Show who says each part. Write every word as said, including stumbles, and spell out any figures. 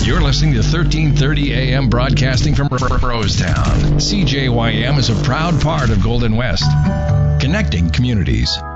Speaker 1: You're listening to thirteen thirty A M broadcasting from Rosetown. C J Y M is a proud part of Golden West, connecting communities.